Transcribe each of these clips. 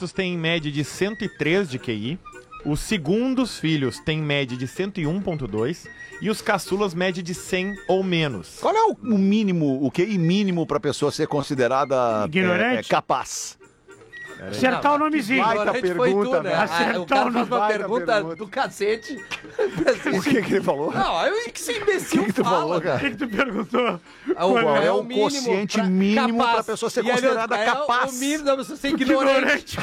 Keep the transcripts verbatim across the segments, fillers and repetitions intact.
primogênitos têm em média de cento e três de Q I. Os segundos filhos têm média de cento e um vírgula dois e os caçulas média de cem ou menos. Qual é o, o mínimo, o Q I mínimo para a pessoa ser considerada é, é, capaz? Acertar o nomezinho. Baita pergunta, tu, né? Acertar o cara faz uma pergunta, pergunta do cacete. O que, que ele falou? Não, eu que esse imbecil O que, que tu fala. falou, cara? O que, que tu perguntou? Qual é, é o mínimo quociente pra, mínimo para a pessoa ser considerada é capaz? O mínimo da pessoa ser ignorante.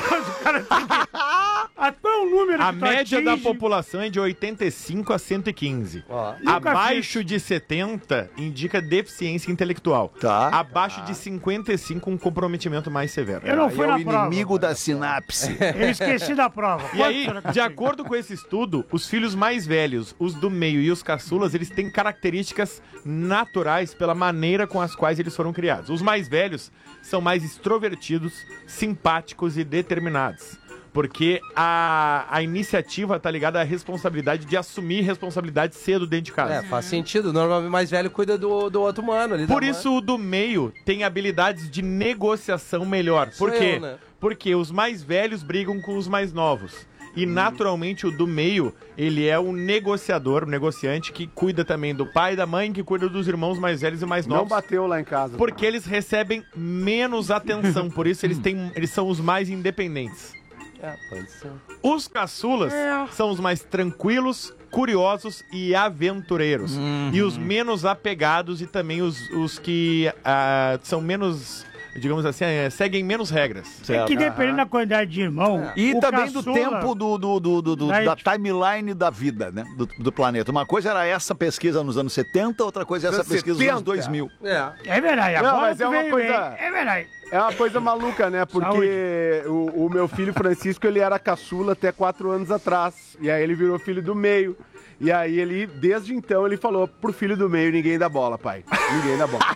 Até o número A média atinge. da população é de oitenta e cinco a cento e quinze. Ó. Abaixo de setenta indica deficiência intelectual. Tá. Abaixo de cinquenta e cinco um comprometimento mais severo. Eu não fui é na o prova. inimigo da sinapse. Eu esqueci da prova. E aí, de acordo com esse estudo, os filhos mais velhos, os do meio e os caçulas, eles têm características naturais pela maneira com as quais eles foram criados. Os mais velhos são mais extrovertidos, simpáticos e determinados. Porque a, a iniciativa tá ligada à responsabilidade de assumir responsabilidade cedo dentro de casa. É, faz sentido. Normalmente o mais velho cuida do, do outro mano. Ali Por isso o do meio tem habilidades de negociação melhor. Por Sou quê? eu, né? Porque os mais velhos brigam com os mais novos. E naturalmente o do meio, ele é um negociador, um negociante que cuida também do pai e da mãe, que cuida dos irmãos mais velhos e mais novos. Não bateu lá em casa. Porque eles recebem menos atenção, por isso eles, têm, eles são os mais independentes. É, pode ser. Os caçulas é. são os mais tranquilos, curiosos e aventureiros. Uhum. E os menos apegados e também os, os que uh, são menos, digamos assim, é, seguem menos regras. É que dependendo da quantidade de irmão... É. E também caçula, do tempo do, do, do, do, do da timeline da vida, né? Do, do planeta. Uma coisa era essa pesquisa nos anos setenta, outra coisa é essa pesquisa nos anos dois mil. É, é verdade. Agora Não, mas é uma coisa... É verdade. É uma coisa maluca, né? Porque o, o meu filho Francisco, ele era caçula até quatro anos atrás. E aí ele virou filho do meio. E aí ele, desde então, ele falou pro filho do meio, ninguém dá bola, pai. Ninguém dá bola.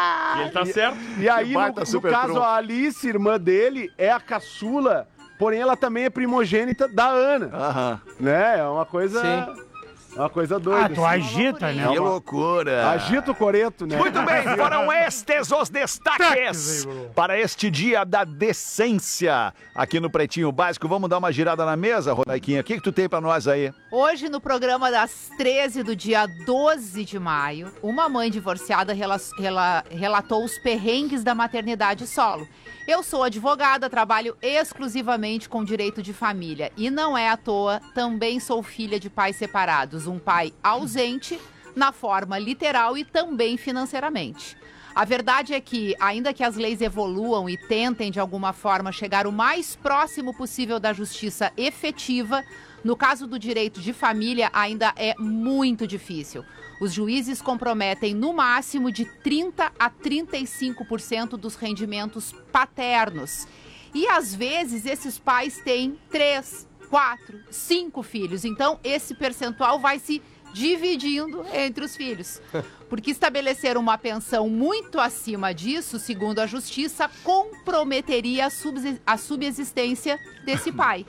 E ele tá e, certo. E aí, no, no caso, tronco. a Alice, irmã dele, é a caçula, porém ela também é primogênita da Ana. Aham. Né? É uma coisa... Sim. É uma coisa doida. Ah, tu assim. agita, né? Que loucura. Agita o coreto, né? Muito bem, foram estes os destaques para este dia da decência aqui no Pretinho Básico. Vamos dar uma girada na mesa, Rodaiquinha. O que, que tu tem pra nós aí? Hoje, no programa das treze do dia doze de maio, uma mãe divorciada rela rela relatou os perrengues da maternidade solo. Eu sou advogada, trabalho exclusivamente com direito de família. E não é à toa, também sou filha de pais separados. Um pai ausente, na forma literal e também financeiramente. A verdade é que, ainda que as leis evoluam e tentem, de alguma forma, chegar o mais próximo possível da justiça efetiva, no caso do direito de família, ainda é muito difícil. Os juízes comprometem no máximo de trinta a trinta e cinco por cento dos rendimentos paternos. E às vezes esses pais têm três, quatro, cinco filhos. Então esse percentual vai se dividindo entre os filhos. Porque estabelecer uma pensão muito acima disso, segundo a justiça, comprometeria a, subs- a subsistência desse pai.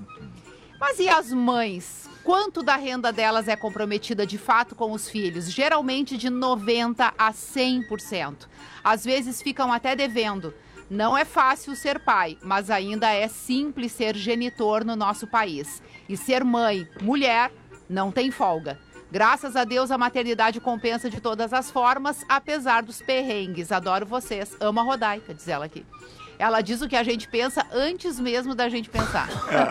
Mas e as mães? Quanto da renda delas é comprometida de fato com os filhos? Geralmente de noventa a cem por cento. Às vezes ficam até devendo. Não é fácil ser pai, mas ainda é simples ser genitor no nosso país. E ser mãe, mulher, não tem folga. Graças a Deus a maternidade compensa de todas as formas, apesar dos perrengues. Adoro vocês. Amo a Rodaica, diz ela aqui. Ela diz o que a gente pensa antes mesmo da gente pensar.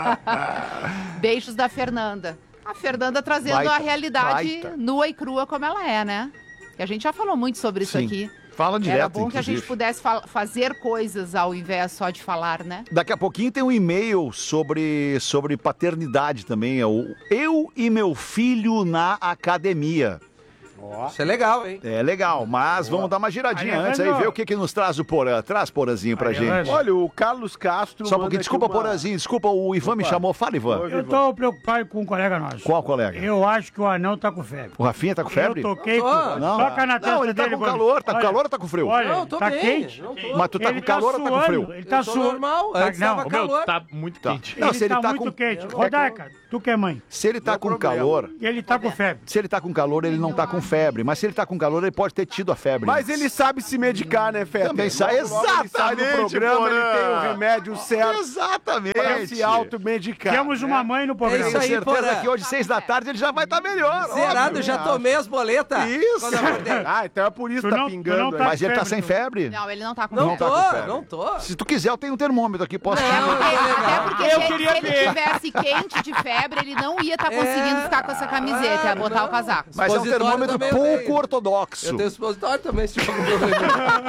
Beijos da Fernanda. A Fernanda trazendo baita, a realidade baita. nua e crua como ela é, né? E a gente já falou muito sobre isso Sim. aqui. Fala direto, Era bom inclusive. que a gente pudesse fa- fazer coisas ao invés só de falar, né? Daqui a pouquinho tem um e-mail sobre, sobre paternidade também. É o Eu e Meu Filho na Academia. Isso é legal, hein? É legal, mas Boa. vamos dar uma giradinha aí, antes aí, ver o que, que nos traz o Porã. Traz, Porãzinho, pra aí, gente. Olha, o Carlos Castro... Só um pouquinho, desculpa, uma... Porãzinho, desculpa, o Ivan Opa. me chamou. Fala, Ivan. Eu tô preocupado com um colega nosso. Qual colega? Eu acho que o anão tá com febre. O Rafinha tá com febre? Eu toquei com... Não, Toca na testa não ele tá dele, com calor. Tá com olha, calor ou tá com frio? Olha, não, tô tá bem, quente. Não tô. Mas tu tá ele com calor tá ou tá com frio? Ele tá suando. normal, tá, antes tava calor. Tá muito quente. Não, ele se ele tá, tá muito com... quente. Rodaica, tu que é mãe. Se ele tá com problema. calor... Ele tá com febre. Se ele tá com calor, ele não tá com febre. febre, mas se ele tá com calor, ele pode ter tido a febre. Mas ele sabe se medicar, né, Feta? Também sabe. Logo, logo ele sabe no Exatamente, programa, Porã. ele tem o remédio certo Exatamente. pra se automedicar. Temos né? uma mãe no programa. É isso aí, Tenho certeza Porã. que hoje, seis da tarde, ele já vai estar melhor. Zerado, óbvio. já tomei as boletas. Isso. Quando eu acordei. Ah, então é por isso Tu que tá não- tu pingando não aí. tá- Mas ele tá febre, sem tu- febre? Não, ele não tá com Não febre. tá com tô, febre. não tô. Se tu quiser, eu tenho um termômetro aqui, posso Não, te... não, Até legal. porque Eu se, queria se ele ver. tivesse quente de febre, ele não ia estar conseguindo É. ficar com essa camiseta, ia botar não. o casaco. Mas é um Expositório termômetro também eu pouco tenho. ortodoxo. Eu tenho expositório também, se tiver algum problema.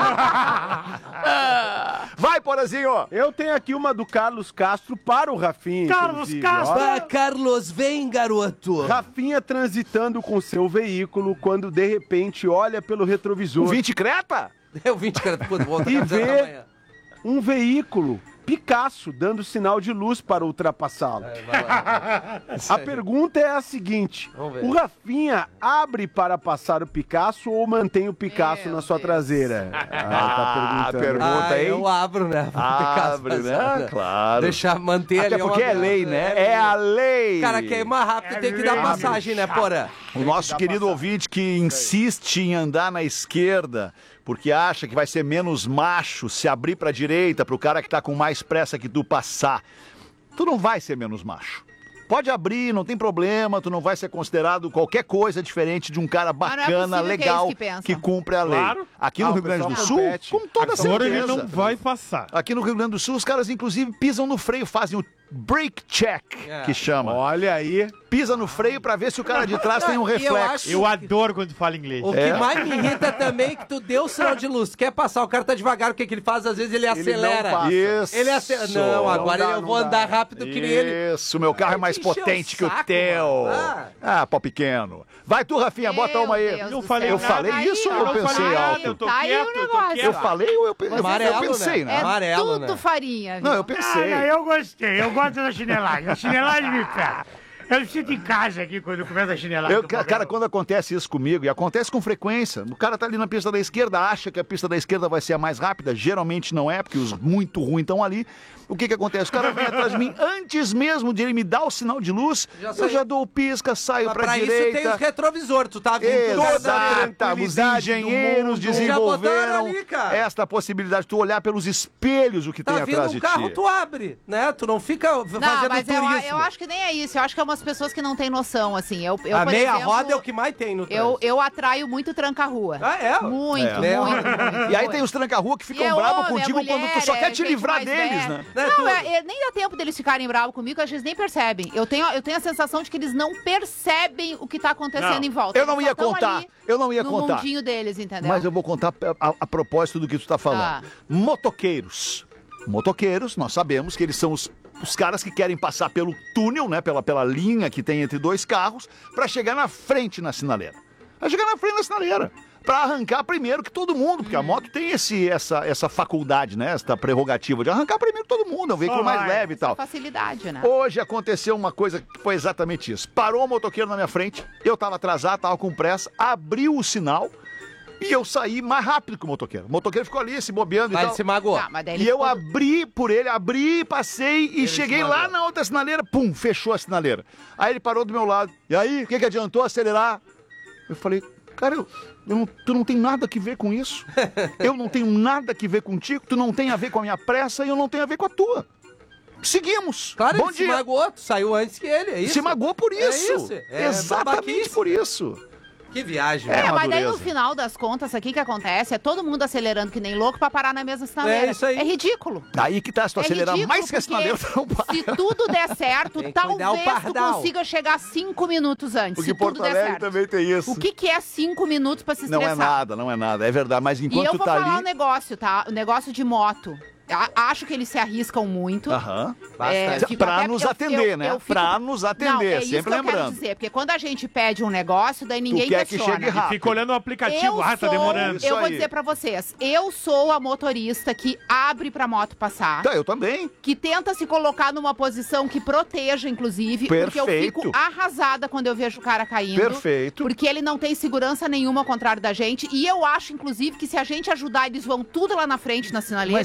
Vai, Porazinho! Eu tenho aqui uma do Carlos Castro para o Rafinha. Carlos inclusive, Castro. ó. Ah, Carlos, vem, garoto. Rafinha transitando com seu veículo quando de repente olha pelo retrovisor. Um vinte Creta? Eu vim de cara, puta, vou E voltar vê- amanhã. Um veículo Picasso dando sinal de luz para ultrapassá-lo. É, vai lá. A pergunta é a seguinte: Vamos ver. o Rafinha abre para passar o Picasso ou mantém o Picasso Meu na sua Deus. traseira? Ah, Ah, tá perguntando. pergunta. Ah, hein? eu abro, né? Abre, né? Claro. Deixar, manter Até ali porque uma- é lei, né? É a lei. Cara, queima rápido, É tem que dar lei, passagem, né, chato. Porã? O nosso querido ouvinte que insiste em andar na esquerda porque acha que vai ser menos macho se abrir pra direita pro cara que tá com mais pressa que tu passar. Tu não vai ser menos macho. Pode abrir, não tem problema, tu não vai ser considerado qualquer coisa diferente de um cara não é bacana, possível que é legal, isso que pensam. que cumpre a lei. Claro. Aqui Ah, no o Rio Grande do pessoal Sul, compete. com toda Agora certeza. ele não vai passar. Aqui no Rio Grande do Sul, os caras inclusive pisam no freio, fazem o brake check, É. que chama. Olha aí. Pisa no freio pra ver se o cara de trás tem um E eu reflexo. acho- Eu adoro quando tu fala inglês. O É. que mais me irrita também é que tu deu o sinal de luz. Quer passar, o cara tá devagar, o que, que ele faz? Às vezes ele acelera. não passa. Isso. Ele acelera. Não, agora Não dá, eu não vou dá. andar rápido que nem ele. Isso, meu carro é mais Encheu o potente que o saco, teu. mano. Ah. Ah, pau pequeno. Vai tu, Rafinha, bota Meu uma aí. Deus Eu do falei céu. Eu falei Aí, isso ou ó, eu não pensei falei nada, alto? eu tô Tá aí quieto, o eu tô negócio. Eu quieto. falei ou eu, eu, Amarelo, eu pensei, né? né? É Amarelo, tudo né? farinha, viu? Não, eu Ah, pensei. não, eu gostei. Eu gosto da chinelagem. A chinelagem me pega. Eu me sinto em casa aqui quando começa a chinelagem. Eu, do ca- cara, programa. quando acontece isso comigo, e acontece com frequência, o cara tá ali na pista da esquerda, acha que a pista da esquerda vai ser a mais rápida, geralmente não é, porque os muito ruins estão ali. O que que acontece? O cara vem atrás de mim, antes mesmo de ele me dar o sinal de luz, Já eu saiu. já dou o pisca, saio Mas pra, pra isso tem direita. os retrovisores. Tu tá vindo Exato, toda... os tranquilidade do engenheiros mundo. Já botaram desenvolveram ali, cara. esta possibilidade de tu olhar pelos espelhos o que Tá tem vindo atrás um de carro, ti. tu abre, né? Tu não fica Não, fazendo mas eu, turismo. eu acho que nem é isso. Eu acho que é umas pessoas que não têm noção, assim. Eu, eu, A por meia exemplo, roda é o que mais tem no eu, trânsito. eu atraio muito tranca-rua. Ah, é? Muito, É. Meia muito, roda. muito. E aí tem os tranca-rua que E ficam é bravos homem, é contigo mulher, quando tu só é quer te gente livrar mais deles, velha. né? Né, Não, tudo. é, é- nem dá tempo deles ficarem bravos comigo, às vezes nem percebem. Eu tenho, eu tenho a sensação de que eles não percebem o que tá acontecendo Não. em volta. Eu não Eles ia só tão contar, ali eu não ia no contar. mundinho deles, entendeu? Mas eu vou contar a, a- a propósito do que tu tá falando. Ah. Motoqueiros. Motoqueiros, nós sabemos que eles são os, os caras que querem passar pelo túnel, né? Pela, pela linha que tem entre dois carros, pra chegar na frente na sinaleira. Pra chegar na frente na sinaleira. Pra arrancar primeiro que todo mundo, porque a moto tem esse, essa, essa faculdade, né? Essa prerrogativa de arrancar primeiro que todo mundo, é um veículo Só mais vai. leve e tal. Facilidade, né? Hoje aconteceu uma coisa que foi exatamente isso. Parou um motoqueiro na minha frente, eu tava atrasado, tava com pressa, abriu o sinal e eu saí mais rápido que o motoqueiro. O motoqueiro ficou ali se bobeando e Mas tal. ele se magoou. Tá, mas daí ele E eu ficou- abri por ele, abri, passei e cheguei se lá magoou. na outra sinaleira, pum, fechou a sinaleira. Aí ele parou do meu lado. E aí, o que que adiantou acelerar? Eu falei, cara, eu, eu não, tu não tem nada que ver com isso. Eu não tenho nada que ver contigo, tu não tem a ver com a minha pressa e eu não tenho a ver com a tua. Seguimos. Claro, Bom ele se dia. magoou, tu saiu antes que ele, é isso? Se magoou por É isso. isso, é Exatamente babaquice. por isso. Que viagem. É, É, né? mas daí no madureza. final das contas, aqui que acontece é todo mundo acelerando que nem louco pra parar na mesma sinaleira. É isso aí. É ridículo. Aí que tá, se tu É acelerar ridículo, mais que a porque sinaleira, tu não para. Se tudo der certo, Tem que cuidar o talvez tu pardal. consiga chegar cinco minutos antes. Porque se Porto tudo der Alegre certo. também tem isso. O que, que é cinco minutos pra se Não estressar? é nada, não é nada. É verdade, mas E enquanto eu tu vou tá falar um ali... negócio, tá? O negócio de moto. A- Acho que eles se arriscam muito. Aham. É, Bastante. fico Pra até- nos eu- atender, eu- né? eu fico- Pra nos atender, Não, é isso sempre que eu quero lembrando. dizer, porque quando a gente pede um negócio, daí ninguém quer que questiona. chegue rápido. Fica olhando o aplicativo, Eu ah, tá sou- demorando. Isso Eu vou aí. dizer pra vocês, eu sou a motorista que abre pra moto passar, Tá, eu também. que tenta se colocar numa posição que proteja, inclusive, porque eu Perfeito. fico arrasada quando eu vejo o cara caindo. Perfeito. Porque ele não tem segurança nenhuma ao contrário da gente. E eu acho, inclusive, que se a gente ajudar, eles vão tudo lá na frente na sinaleira Mas e o essa troço é a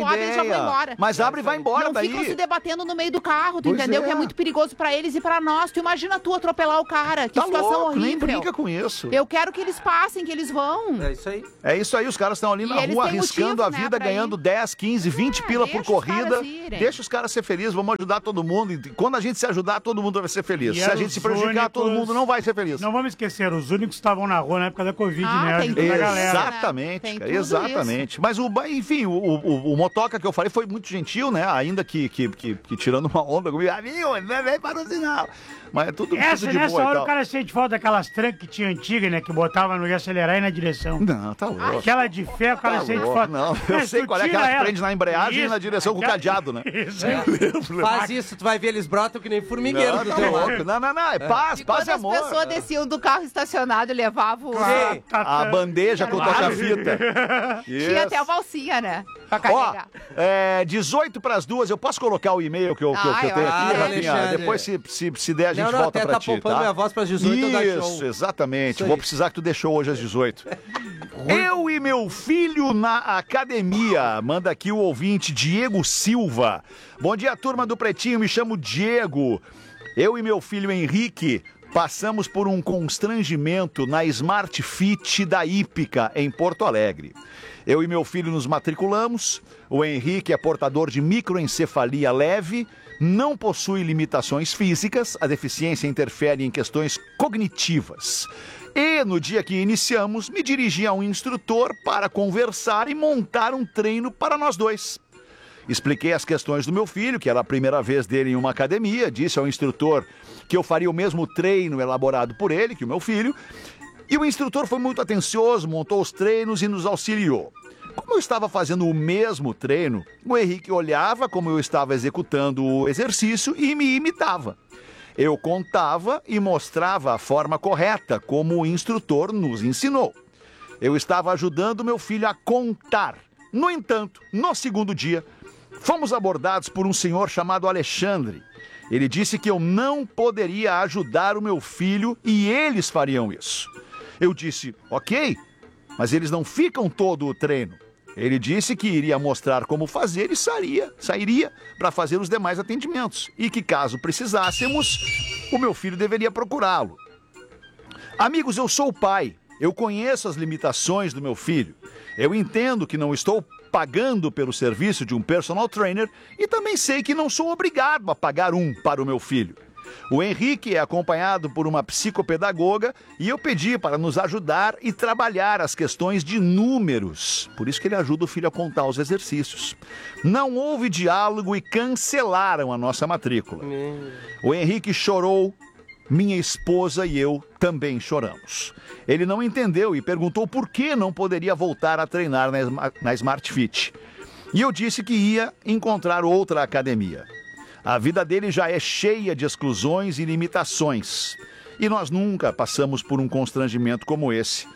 abre, eles já vão ideia. embora. Mas abre e vai embora Não daí. ficam se debatendo no meio do carro, tu Pois entendeu? é. Que é muito perigoso pra eles e pra nós. Tu imagina tu atropelar o cara. Que Tá situação louco, horrível. nem brinca com isso. Eu quero que eles passem, que eles vão. É isso aí. É isso aí, os caras estão ali E na eles rua têm arriscando motivo, a né, vida, pra ganhando ir. dez, quinze, vinte É, pila por deixa os corrida. caras irem. Deixa os caras ser felizes, vamos ajudar todo mundo. E quando a gente se ajudar, todo mundo vai ser feliz. E Se a eram gente se os prejudicar, todo únicos- mundo não vai ser feliz. Não vamos esquecer, os únicos que estavam na rua na época da Covid, Ah, né? tem Ajudando a tudo. galera. Exatamente, Tem cara, tudo exatamente. Mas, o, enfim, o, o, o motoca que eu falei foi muito gentil, né? Ainda que, que, que, que tirando uma onda comigo, ah, viu, ele vem para o sinal. Mas é tudo, Essa, tudo de nessa boa e hora tal. o cara sente falta daquelas trancas que tinha antiga, né? Que botava no ia acelerar e na direção. Não, tá louco. Aquela de fé, o cara Tá sente louco, falta. não. Eu Mas sei tu qual é tira aquela que ela. prende na embreagem e na direção com o aquela- cadeado, né? Isso. Faz isso, tu vai ver, eles brotam que nem formigueiro Não, do tá teu lado. louco. Não, não, não, é paz, E paz quando e as amor. pessoas desciam do carro estacionado e levavam... Sim. A bandeja com Claro. toca-fita. Tinha até a valsinha, né? Pra Ó, carregar. é, dezoito para as duas, eu posso colocar o e-mail que eu, que eu, que eu Ah, tenho eu aqui, acho. Rafinha? Alexandre. Depois, se, se, se der, a gente Não, não, volta até pra tá ti, poupando tá? minha voz pras dezoito, eu dar Isso, show. exatamente. Isso aí. Vou precisar que tu deixou hoje às dezoito. Eu e meu filho na academia. Manda aqui o ouvinte, Diego Silva. Bom dia, turma do Pretinho, me chamo Diego. Eu e meu filho Henrique passamos por um constrangimento na Smart Fit da Hípica, em Porto Alegre. Eu e meu filho nos matriculamos. O Henrique é portador de microencefalia leve, não possui limitações físicas, a deficiência interfere em questões cognitivas. E no dia que iniciamos, me dirigi a um instrutor para conversar e montar um treino para nós dois. Expliquei as questões do meu filho, que era a primeira vez dele em uma academia, disse ao instrutor que eu faria o mesmo treino elaborado por ele, que o meu filho, e o instrutor foi muito atencioso, montou os treinos e nos auxiliou. Como eu estava fazendo o mesmo treino, o Henrique olhava como eu estava executando o exercício e me imitava. Eu contava e mostrava a forma correta, como o instrutor nos ensinou. Eu estava ajudando meu filho a contar. No entanto, no segundo dia, fomos abordados por um senhor chamado Alexandre. Ele disse que eu não poderia ajudar o meu filho e eles fariam isso. Eu disse, ok, mas eles não ficam todo o treino. Ele disse que iria mostrar como fazer e sairia, sairia para fazer os demais atendimentos. E que caso precisássemos, o meu filho deveria procurá-lo. Amigos, eu sou o pai. Eu conheço as limitações do meu filho. Eu entendo que não estou pagando pelo serviço de um personal trainer e também sei que não sou obrigado a pagar um para o meu filho. O Henrique é acompanhado por uma psicopedagoga e eu pedi para nos ajudar e trabalhar as questões de números. Por isso que ele ajuda o filho a contar os exercícios. Não houve diálogo e cancelaram a nossa matrícula. O Henrique chorou, minha esposa e eu também choramos. Ele não entendeu e perguntou por que não poderia voltar a treinar na, na Smart Fit. E eu disse que ia encontrar outra academia. A vida dele já é cheia de exclusões e limitações. E nós nunca passamos por um constrangimento como esse.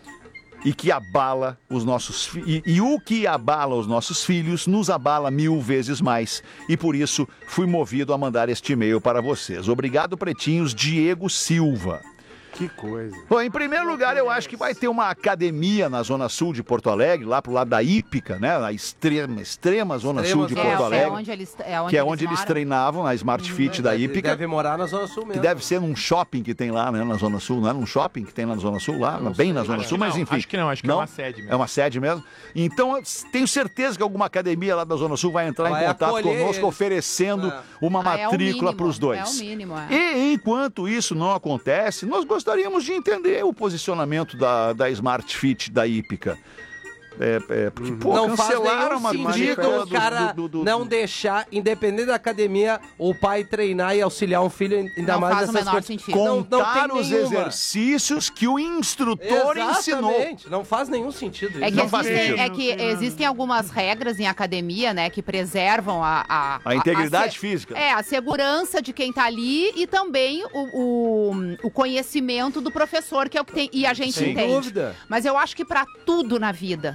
E que abala os nossos fi- e, e o que abala os nossos filhos nos abala mil vezes mais. E por isso fui movido a mandar este e-mail para vocês. Obrigado, pretinhos. Diego Silva. Que coisa. Bom, em primeiro lugar, eu acho que vai ter uma academia na Zona Sul de Porto Alegre, lá pro lado da Hípica, né? Na extrema, extrema Zona Extrema Sul de Zona Porto É, é Alegre. onde eles, é onde Que é eles onde eles moram. treinavam, na Smart Fit da Ele Hípica. deve morar na Zona Sul Que mesmo. deve ser num shopping que tem lá, né, na Zona Sul. Não é num shopping que tem lá na Zona Sul, lá, bem na Zona Acho Sul, que mas não, enfim. acho que não, acho que é uma sede mesmo. É uma sede mesmo. Então, eu tenho certeza que alguma academia lá da Zona Sul vai entrar Vai em contato acolher conosco, eles. oferecendo É. uma Ah, é o matrícula mínimo, para os dois. é o mínimo, é. E enquanto isso não acontece, nós gostaríamos de entender o posicionamento da, da Smart Fit da Hípica. É, é, porque, pô, Não faz cancelaram nenhum uma sentido matrícula o cara do- do- do- não deixar, independente da academia, o pai treinar e auxiliar um filho, ainda Não mais faz o nessas menor coisas. sentido. Não, não contar tem os nenhuma. exercícios que o instrutor ensinou. Exatamente. Não faz nenhum sentido É que, isso. Não faz existem, sentido. é que existem algumas regras em academia, né, que preservam a... A, A integridade se- física. É, a segurança de quem tá ali e também o, o, o conhecimento do professor, que é o que tem... E a gente Sem entende. dúvida. Mas eu acho que pra tudo na vida,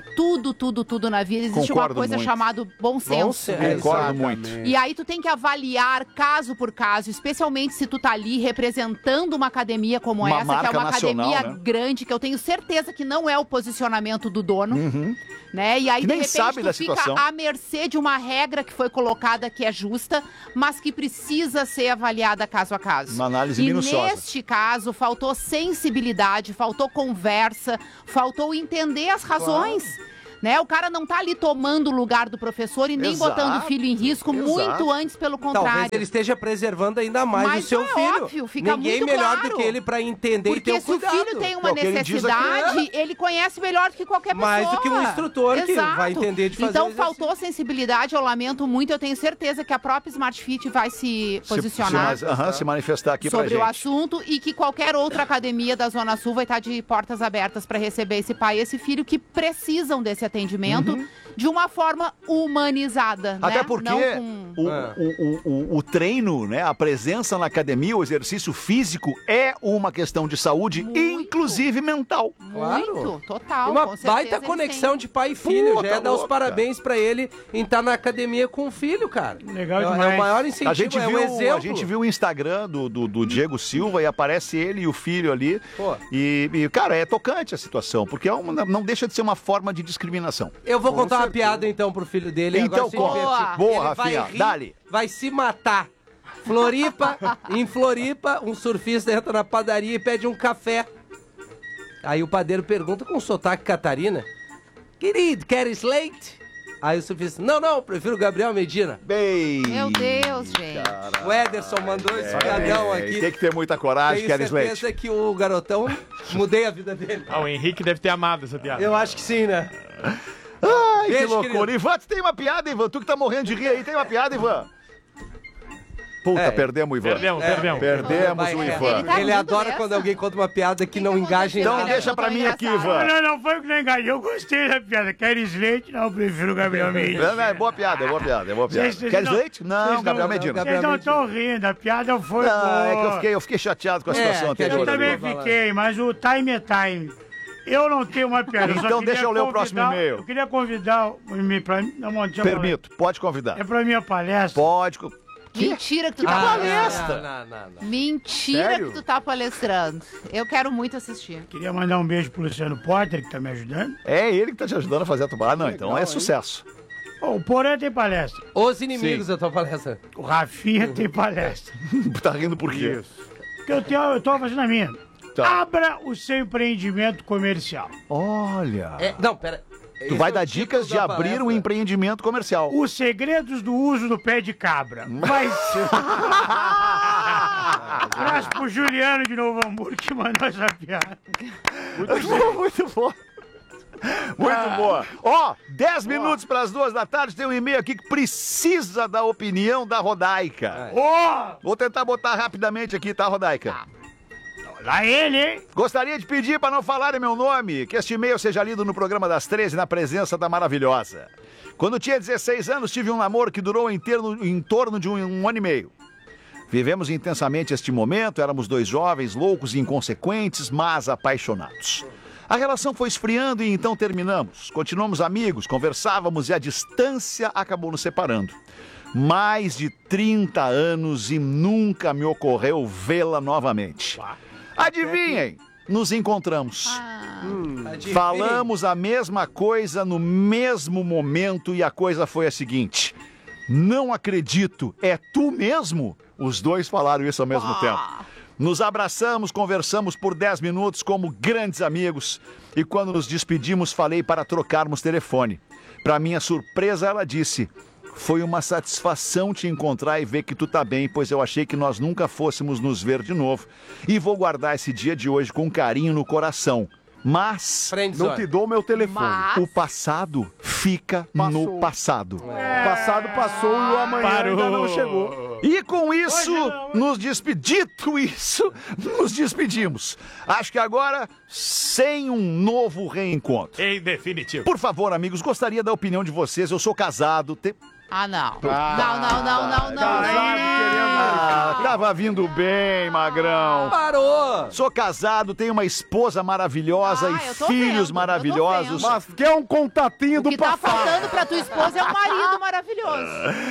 tudo, tudo, tudo na vida, existe Concordo uma coisa muito. chamada bom senso. senso. Concordo muito. E aí tu tem que avaliar caso por caso, especialmente se tu tá ali representando uma academia como Uma essa, que é marca uma nacional, academia né? grande, que eu tenho certeza que não é o posicionamento do dono. Né? E aí, Que de nem repente, sabe tu da fica situação. à mercê de uma regra que foi colocada que é justa, mas que precisa ser avaliada caso a caso. Uma análise e minuciosa. neste caso, faltou sensibilidade, faltou conversa, faltou entender as razões. Né? O cara não tá ali tomando o lugar do professor e nem Exato, botando o filho em risco, exato. muito antes, pelo Talvez contrário. ele esteja preservando ainda mais Mas o seu é filho. óbvio, fica Ninguém muito melhor claro. do que ele pra entender e ter Porque o se o cuidado. filho tem uma É o que ele diz necessidade, ele conhece melhor do que qualquer pessoa. Mais do que um instrutor que Exato. vai entender de fazer Então o exercício. faltou sensibilidade, eu lamento muito, eu tenho certeza que a própria Smart Fit vai se posicionar Se, se, aham, se manifestar aqui pra sobre o gente. assunto e que qualquer outra academia da Zona Sul vai estar de portas abertas para receber esse pai e esse filho que precisam desse atendimento de uma forma humanizada. Até né? porque Não com... o, É. o, o, o, o treino, né, a presença na academia, o exercício físico é uma questão de saúde, Muito. inclusive mental. Claro. Muito, total. Uma com certeza baita eles conexão têm. de pai e filho. Puta Já é dar os louca. parabéns pra ele em estar na academia com o filho, cara. Legal é, é demais. o maior incentivo, A gente, é viu, um exemplo. a gente viu o Instagram do, do, do Diego Silva e aparece ele e o filho ali. Pô. E, e, cara, é tocante a situação, porque é uma- não deixa de ser uma forma de discriminação. Eu vou contar uma piada então pro filho dele. Então, agora se conta. divertir. Boa, Ele vai Rafinha, rir, dale. vai se matar. Floripa, em Floripa, um surfista entra na padaria e pede um café. Aí o padeiro pergunta com sotaque Catarina: querido, queres leite? Aí o surfista: não, não, prefiro o Gabriel Medina. Bem. Meu Deus, gente. O Ederson mandou esse piadão É, aqui. tem que ter muita coragem, Tenho Keres Leite. certeza que o garotão mudei a vida dele. Ah, o Henrique deve ter amado essa piada. Eu acho que sim, né? Ai, que Beijo, loucura. querido. Ivan, tu tem uma piada, Ivan? Tu que tá morrendo de rir aí, tem uma piada, Ivan? Puta, É. perdemos o Ivan. Perdemos, perdemos. Perdemos Vai, o é. Ivan. Ele tá Ele rindo adora dessa? quando alguém conta uma piada que não que engaja em aconteceu? Então nada. deixa pra mim aqui, engraçado. Ivan. Não, não foi o que não enganou. Eu gostei da piada. Queres leite? Não, eu prefiro o Gabriel Medina. Não, não, é boa piada, é boa piada, é boa piada. Vocês- vocês Queres não- leite? Não, vocês Gabriel não- Medina. Gabriel- Vocês não estão rindo, a piada foi Não, boa. é que eu fiquei, eu fiquei chateado com a É, situação que a anterior. Eu gente também ali. vai falar. fiquei, mas o time é time. Eu não tenho uma piada. eu só Então queria deixa eu ler o convidar- próximo e-mail. Eu queria convidar o e-mail pra mim. Não, deixa eu falar. Permito, pode convidar. É pra minha palestra. Pode. co- Mentira que tu Que tá palestra? Não, não, não. Mentira Sério? que tu tá palestrando. Eu quero muito assistir. Queria mandar um beijo pro Luciano Potter, que tá me ajudando. É ele que tá te ajudando a fazer a tubarão. Ah, não, então é sucesso. Ó, o Porã tem palestra. Os inimigos da tua palestra. O Rafinha tem palestra. Tá rindo por quê? Porque eu, tenho, eu tô fazendo a minha. Tá. Abra o seu empreendimento comercial. Olha. É, não, pera. Tu Esse vai é o dar título dicas de da abrir palestra. um empreendimento comercial. Os segredos do uso do pé de cabra. Vai ser. Abraço pro Juliano de Novo Hamburgo que mandou essa piada. Muito bom, muito bom. Muito boa. Ó, dez minutos para as duas da tarde, tem um e-mail aqui que precisa da opinião da Rodaica. Ó, Vou tentar botar rapidamente aqui, tá, Rodaica? lá ele, hein? Gostaria de pedir para não falarem meu nome, que este e-mail seja lido no programa das treze, na presença da maravilhosa. Quando tinha dezesseis anos, tive um namoro que durou em, terno- em torno de um, um ano e meio. Vivemos intensamente este momento, éramos dois jovens, loucos e inconsequentes, mas apaixonados. A relação foi esfriando e então terminamos. Continuamos amigos, conversávamos e a distância acabou nos separando. Mais de trinta anos e nunca me ocorreu vê-la novamente. Adivinhem, nos encontramos. Ah, Adivinha. Falamos a mesma coisa no mesmo momento e a coisa foi a seguinte: não acredito, é tu mesmo? Os dois falaram isso ao mesmo tempo. Nos abraçamos, conversamos por dez minutos como grandes amigos e quando nos despedimos falei para trocarmos telefone. Para minha surpresa ela disse: foi uma satisfação te encontrar e ver que tu tá bem, pois eu achei que nós nunca fôssemos nos ver de novo e vou guardar esse dia de hoje com carinho no coração. Mas Friendzone. Não te dou meu telefone. Mas- o passado fica Passou. no passado. O passado passou e o amanhã ainda não chegou. E com isso, Hoje não. nos despedimos. Dito isso, nos despedimos. Acho que agora, sem um novo reencontro. Em definitivo. Por favor, amigos, gostaria da opinião de vocês. Eu sou casado. te- ah, não. Não, não, não, não, não, Casado, não. querendo- Ah, tá tava vindo bem, Magrão. Parou! Sou casado, tenho uma esposa maravilhosa Ah, e eu tô filhos vendo, eu tô maravilhosos. vendo. Mas quer um contatinho O do que tá passado. faltando pra tua esposa é um marido maravilhoso.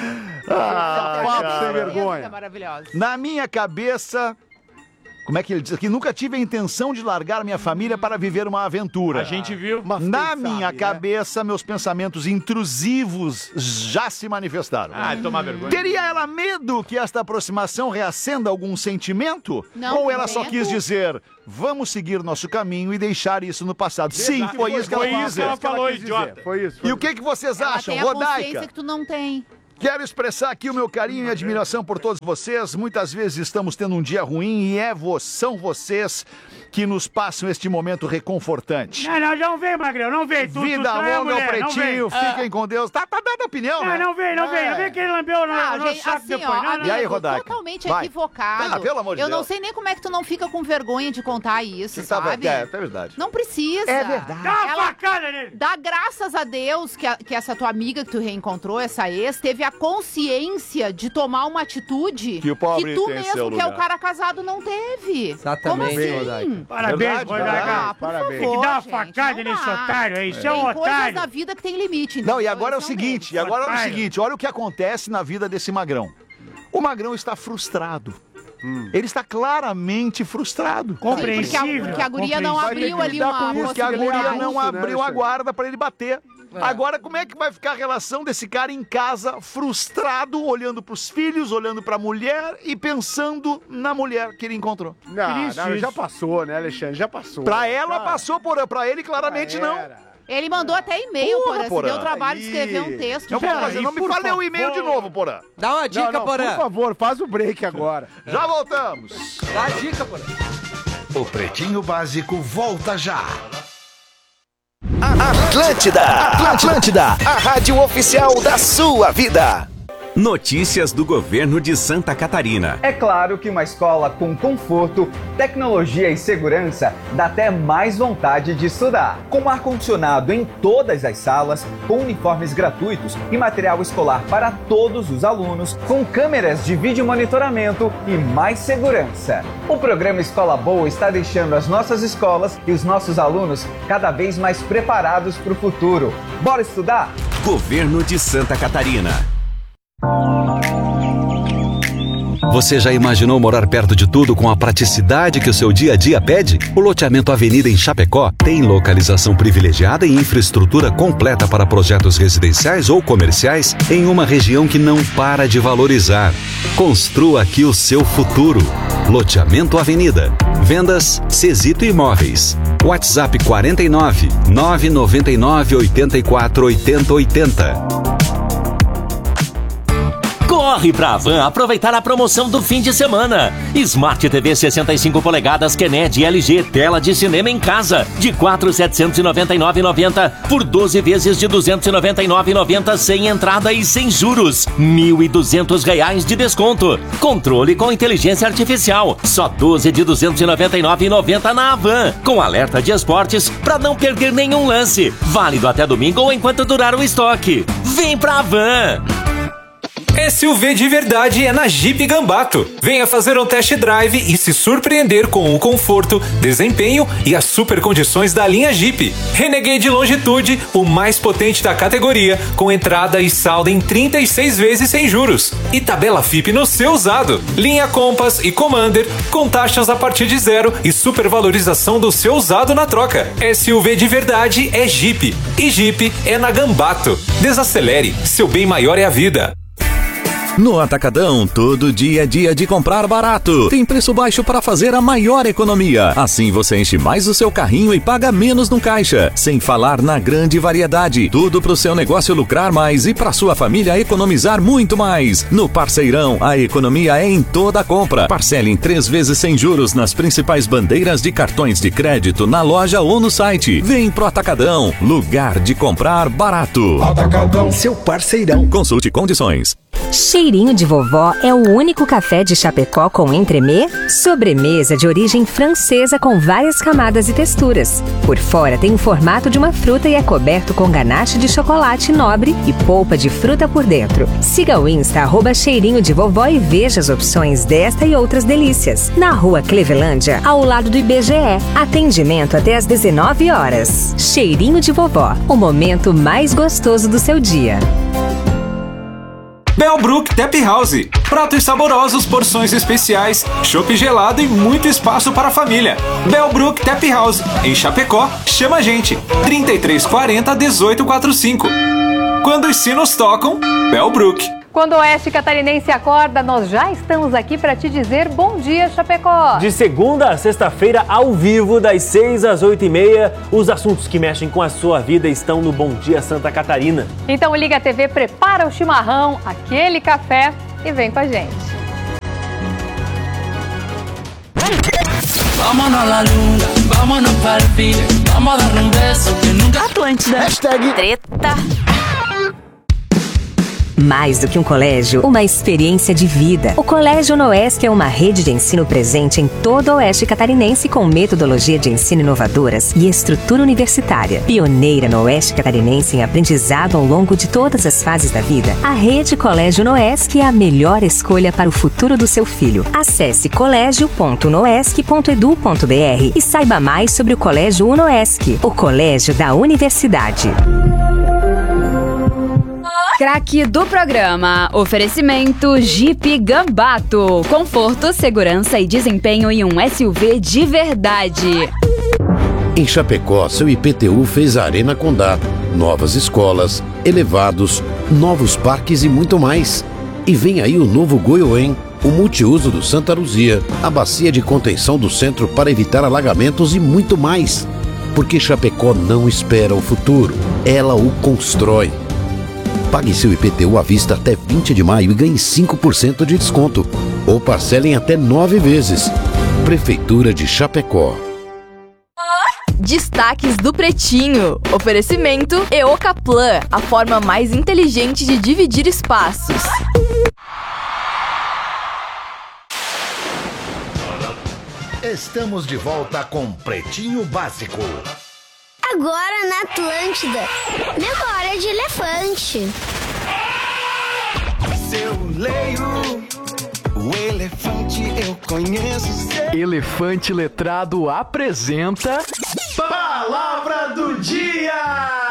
Ah, Papo cara. sem vergonha. É maravilhoso. Na minha cabeça, como é que ele diz aqui? Nunca tive a intenção de largar minha família para viver uma aventura. A gente viu. Mas Na quem minha sabe, né? cabeça, meus pensamentos intrusivos já se manifestaram. Ah, tomar vergonha. Teria ela medo que esta aproximação reacenda algum sentimento? Não, Ou ela só medo. quis dizer, vamos seguir nosso caminho e deixar isso no passado? Sim, Exato. foi isso que ela Foi quis isso que ela dizer. falou, quis dizer. idiota. Foi isso. E o que, que vocês Ela acham, tem a consciência Rodaica? que tu não tem. Quero expressar aqui o meu carinho e admiração por todos vocês. Muitas vezes estamos tendo um dia ruim e é vo- são vocês que nos passam este momento reconfortante. Não, não, não vem, Magrão, não vem. Tu, tu Vida trai a longa, mulher, o não pretinho, vem. fiquem com Deus. Tá, tá dando opinião, Não, né? não vem, não vem. É. Não vem que ele lambeu no, Ah, no gente, saco assim, depois. ó, Não, não, amigo, E aí, Rodaica? totalmente Vai. equivocado. Ah, pelo amor de Eu não Deus. sei nem como é que tu não fica com vergonha de contar isso, Que tá- sabe? é, é verdade. Não precisa. É verdade. Dá uma Ela facada nele. dá graças a Deus que, a- que essa tua amiga que tu reencontrou, essa ex, teve a consciência de tomar uma atitude Que o pobre tu tem mesmo, seu que é o lugar. cara casado, não teve. Exatamente, Como assim? Rodaica. Parabéns, Verdade, Rodaica. Ah, por Parabéns. Tem que favor, dar uma gente, facada não nesse dá. otário aí. Isso é Tem um coisas otário. na vida que tem limite. Não, e entendeu? agora é o Esse um seguinte, e deles. agora é o Otário. seguinte, olha o que acontece na vida desse Magrão. O Magrão está frustrado. Ele está claramente frustrado. Porque a, Compreensível. porque a guria não Vai ter abriu que ali lidar uma com isso, Porque a ele é guria adulto, não né, abriu a Alexandre? guarda pra ele bater. Agora, como é que vai ficar a relação desse cara em casa, frustrado, olhando pros filhos, olhando pra mulher e pensando na mulher que ele encontrou? Não, Isso, não, isso. já passou, né, Alexandre? Já passou. Pra ela Cara, passou, por, pra ele claramente já não. era. Ele mandou até e-mail, Porra, Porã. Se Porã. deu o trabalho de escrever Aí. um texto. Eu vou já. fazer, não me por fale o e-mail de favor. novo, Porã. Dá uma dica, Não, não, Porã. por favor, faz o break agora. Já voltamos. Dá a dica, Porã. O Pretinho Básico volta já. Atlântida, Atlântida, a rádio oficial da sua vida. Notícias do governo de Santa Catarina. É claro que uma escola com conforto, tecnologia e segurança dá até mais vontade de estudar. Com ar-condicionado em todas as salas, com uniformes gratuitos e material escolar para todos os alunos, com câmeras de vídeo monitoramento e mais segurança. O programa Escola Boa está deixando as nossas escolas e os nossos alunos cada vez mais preparados para o futuro. Bora estudar? Governo de Santa Catarina. Você já imaginou morar perto de tudo com a praticidade que o seu dia a dia pede? O loteamento Avenida em Chapecó tem localização privilegiada e infraestrutura completa para projetos residenciais ou comerciais em uma região que não para de valorizar. Construa aqui o seu futuro. Loteamento Avenida. Vendas Cesito Imóveis. WhatsApp quarenta e nove, nove nove nove, oito quatro oito zero oito zero. Corre pra Havan aproveitar a promoção do fim de semana. Smart T V sessenta e cinco polegadas Kennedy L G, tela de cinema em casa, de quatro mil setecentos e noventa e nove reais e noventa centavos por doze vezes de duzentos e noventa e nove reais e noventa centavos sem entrada e sem juros. mil e duzentos reais de desconto. Controle com inteligência artificial, só doze de duzentos e noventa e nove reais e noventa centavos na Havan, com alerta de esportes pra não perder nenhum lance. Válido até domingo ou enquanto durar o estoque. Vem pra Havan! S U V de verdade é na Jeep Gambato. Venha fazer um test drive e se surpreender com o conforto, desempenho e as super condições da linha Jeep. Renegade Longitude, o mais potente da categoria, com entrada e saldo em trinta e seis vezes sem juros. E tabela F I P no seu usado. Linha Compass e Commander, com taxas a partir de zero e supervalorização do seu usado na troca. S U V de verdade é Jeep. E Jeep é na Gambato. Desacelere, seu bem maior é a vida. No Atacadão, todo dia é dia de comprar barato. Tem preço baixo para fazer a maior economia. Assim você enche mais o seu carrinho e paga menos no caixa. Sem falar na grande variedade. Tudo para o seu negócio lucrar mais e para sua família economizar muito mais. No Parceirão, a economia é em toda a compra. Parcele em três vezes sem juros nas principais bandeiras de cartões de crédito na loja ou no site. Vem pro Atacadão, lugar de comprar barato. Atacadão, seu parceirão. Consulte condições. Cheirinho de Vovó é o único café de Chapecó com entremê, sobremesa de origem francesa com várias camadas e texturas. Por fora tem o formato de uma fruta e é coberto com ganache de chocolate nobre e polpa de fruta por dentro. Siga o Insta, arroba Cheirinho de Vovó e veja as opções desta e outras delícias. Na rua Clevelândia, ao lado do I B G E. Atendimento até às dezenove horas. Cheirinho de Vovó, o momento mais gostoso do seu dia. Bellbrook Tap House. Pratos saborosos, porções especiais, chopp gelado e muito espaço para a família. Bellbrook Tap House. Em Chapecó, chama a gente. trinta e três quarenta, dezoito quarenta e cinco. Quando os sinos tocam, Bellbrook. Quando o Oeste Catarinense acorda, nós já estamos aqui para te dizer bom dia, Chapecó. De segunda a sexta-feira, ao vivo, das seis às oito e meia, os assuntos que mexem com a sua vida estão no Bom Dia Santa Catarina. Então liga a T V, prepara o chimarrão, aquele café e vem com a gente. Atlântida. Hashtag treta. Mais do que um colégio, uma experiência de vida. O Colégio Noesc é uma rede de ensino presente em todo o Oeste Catarinense com metodologia de ensino inovadoras e estrutura universitária. Pioneira no Oeste Catarinense em aprendizado ao longo de todas as fases da vida, a rede Colégio Noesc é a melhor escolha para o futuro do seu filho. Acesse colégio ponto noesc ponto edu ponto br e saiba mais sobre o Colégio Unoesc, o colégio da universidade. Craque do programa. Oferecimento Jeep Gambato. Conforto, segurança e desempenho em um S U V de verdade. Em Chapecó, seu I P T U fez a Arena Condá. Novas escolas, elevados, novos parques e muito mais. E vem aí o novo Goiôem, o multiuso do Santa Luzia, a bacia de contenção do centro para evitar alagamentos e muito mais. Porque Chapecó não espera o futuro, ela o constrói. Pague seu I P T U à vista até vinte de maio e ganhe cinco por cento de desconto. Ou parcelem até nove vezes. Prefeitura de Chapecó. Destaques do Pretinho. Oferecimento Eocaplan, a forma mais inteligente de dividir espaços. Estamos de volta com Pretinho Básico. Agora na Atlântida, memória de elefante. Se eu leio o elefante, eu conheço. Elefante Letrado apresenta Palavra do Dia!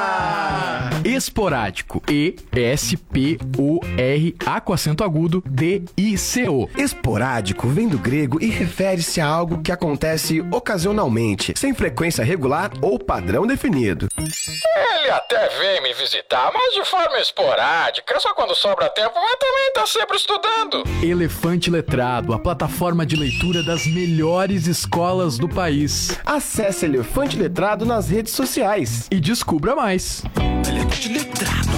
Esporádico. E S P O R A com acento agudo D I C O. Esporádico vem do grego e refere-se a algo que acontece ocasionalmente, sem frequência regular ou padrão definido. Ele até vem me visitar, mas de forma esporádica, só quando sobra tempo, mas também tá sempre estudando. Elefante Letrado, a plataforma de leitura das melhores escolas do país. Acesse Elefante Letrado nas redes sociais e descubra mais. Elefante Letrado.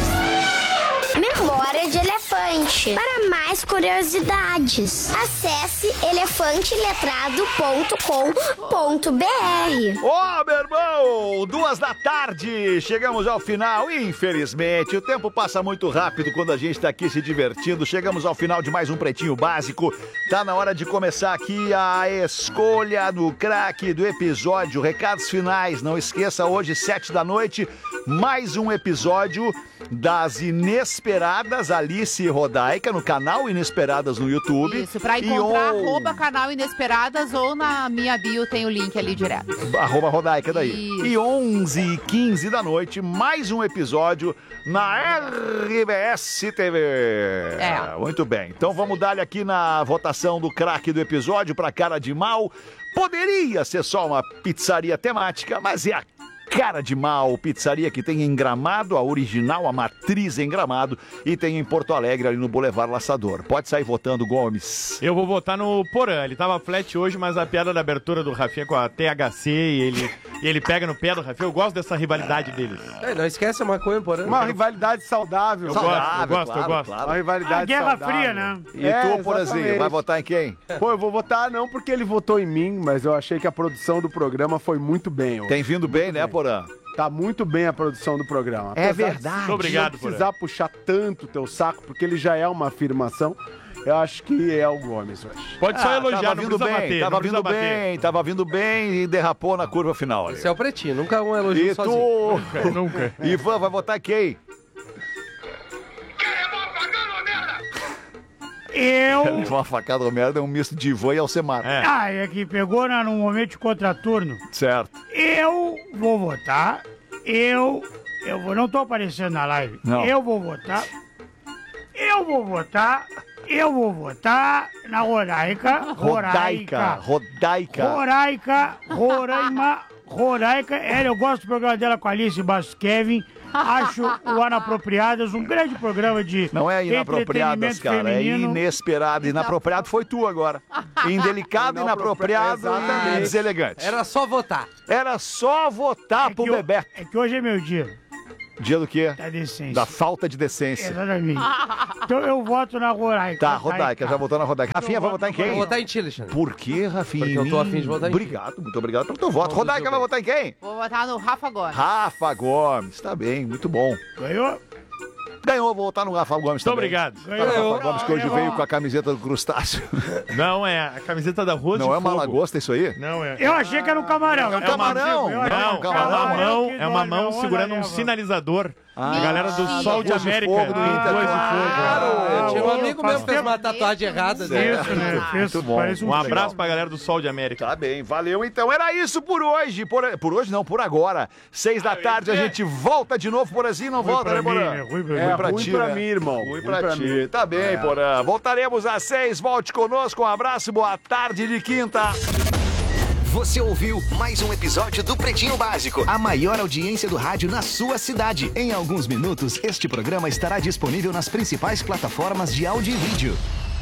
Memória de elefante. Para mais curiosidades, acesse elefante letrado ponto com ponto br. Ô, oh, meu irmão, duas da tarde, chegamos ao final, infelizmente, o tempo passa muito rápido quando a gente tá aqui se divertindo, chegamos ao final de mais um Pretinho Básico, tá na hora de começar aqui a escolha do craque do episódio, recados finais, não esqueça, hoje, sete da noite, mais um episódio das Inesperadas Alice e Rodaica no canal Inesperadas no YouTube. Isso, pra encontrar, on... arroba canal Inesperadas ou na minha bio tem o link ali direto. Arroba Rodaica daí. Isso. E onze e quinze da noite, mais um episódio na R B S T V. É. Muito bem, então vamos dar aqui na votação do craque do episódio pra Cara de Mal. Poderia ser só uma pizzaria temática, mas é a Cara de Mal, pizzaria que tem em Gramado, a original, a matriz em Gramado, e tem em Porto Alegre, ali no Boulevard Laçador. Pode sair votando, Gomes. Eu vou votar no Porã. Ele tava flat hoje, mas a piada da abertura do Rafinha com a T H C e ele, e ele pega no pé do Rafinha. Eu gosto dessa rivalidade deles. É, não esquece a maconha, Porã. Uma rivalidade saudável. Eu saudável, gosto, eu gosto, claro, eu gosto. Claro. Uma rivalidade a Guerra saudável. Fria, né? E é, tu, Porãzinho, vai votar em quem? Pô, eu vou votar não porque ele votou em mim, mas eu achei que a produção do programa foi muito bem. Hoje. Tem vindo bem, muito né, bem. Porã? Tá muito bem a produção do programa. É Apesar verdade. de Muito obrigado, não precisar puxar tanto o teu saco, porque ele já é uma afirmação. Eu acho que é o Gomes hoje. Pode só Ah, elogiar, tava não vindo precisa bem, bater. tava não precisa vindo bater. bem, tava vindo bem e derrapou na curva final. Ali. Esse é o Pretinho, nunca um elogio E sozinho. tu... Nunca. Ivan vai votar quem? Eu... Uma facada merda é um misto de Ivan e Alcemar. É. Ah, é que pegou na, num momento de contraturno. Certo. Eu vou votar. Eu... Eu vou, não tô aparecendo na live. Não. Eu vou votar. Eu vou votar. Eu vou votar na Roraima. Rodaica, Rodaica. Roraima. Roraima. Roraima. Ela, eu gosto do programa dela com a Alice Bastos Kevin. Acho o Anapropriadas um grande programa de Não é inapropriadas, entretenimento cara. É feminino. inesperado. Inapropriado foi tu agora. Indelicado, inapropriado e deselegante. Era só votar. Era só votar É pro que eu- Bebeto. É que hoje é meu dia Dia do quê? da decência. Da falta de decência. Exatamente. Então eu voto na Roraima. Tá, Rodaica, já votou na Rodaica. Rafinha, vai votar em Vou quem? votar em ti, Alexandre. Por que, Rafinha? Porque eu tô afim de votar em ti. Obrigado, muito obrigado pelo teu voto. Rodaica vai votar em quem? Vou votar no Rafa Gomes. Rafa Gomes, tá bem, muito bom. Ganhou? Ganhou, vou votar no Rafa Gomes Muito também. obrigado. Rafa Gomes que hoje veio com a camiseta do crustáceo. Não, é a camiseta da Rua de Não é uma Fogo. lagosta isso aí? Não é. Eu achei que era um camarão. É um camarão. Eu achei- Não, Não, é camarão. uma mão, que é uma dói, mão minha segurando onda um leva. sinalizador. Ah, A galera do Mentira. Sol de Rua de América. Fogo do Rua de Inter. Fogo. Claro. Tinha um Ô, amigo faz meu que fez tempo. uma tatuagem errada. né? Isso, né? Fez, Muito bom. parece um Um filme. abraço pra galera do Sol de América. Tá bem, valeu. Então era isso por hoje. Por, por hoje não, por agora. Seis da tarde a gente volta de novo por assim, não Ruim volta, pra né, mim, Porã? né? Ruim pra É, mim. pra ruim ti, pra né? mim, irmão. Ruim Ruim pra, pra ti. mim. Tá bem, Porã. Voltaremos às seis. Volte conosco. Um abraço, boa tarde de quinta. Você ouviu mais um episódio do Pretinho Básico, a maior audiência do rádio na sua cidade. Em alguns minutos, este programa estará disponível nas principais plataformas de áudio e vídeo.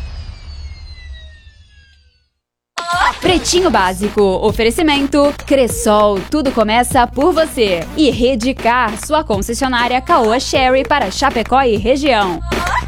Pretinho Básico, oferecimento Cressol, tudo começa por você. E Redcar, sua concessionária Caoa Sherry para Chapecó e região.